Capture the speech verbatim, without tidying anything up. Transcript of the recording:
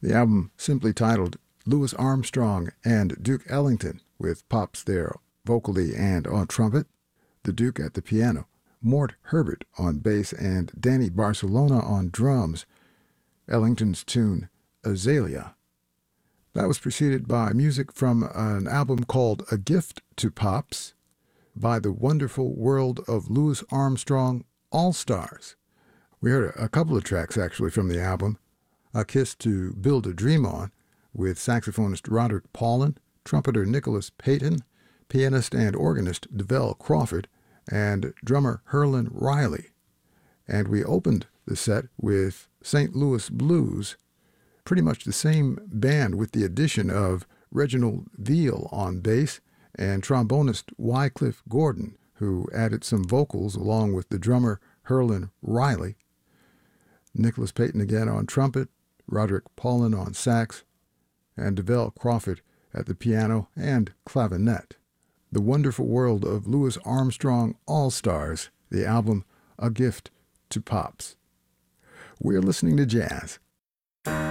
The album simply titled Louis Armstrong and Duke Ellington, with Pops there vocally and on trumpet, the Duke at the piano, Mort Herbert on bass, and Danny Barcelona on drums. Ellington's tune Azalea. That was preceded by music from an album called A Gift to Pops by the Wonderful World of Louis Armstrong All-Stars. We heard a couple of tracks actually from the album. A Kiss to Build a Dream On with saxophonist Roderick Paulin, trumpeter Nicholas Payton, pianist and organist DeVell Crawford, and drummer Herlin Riley. And we opened the set with Saint Louis Blues, pretty much the same band with the addition of Reginald Veal on bass and trombonist Wycliffe Gordon, who added some vocals along with the drummer Herlin Riley. Nicholas Payton again on trumpet, Roderick Paulin on sax, and DeVell Crawford at the piano and clavinet. The Wonderful World of Louis Armstrong All-Stars, the album A Gift to Pops. We're listening to jazz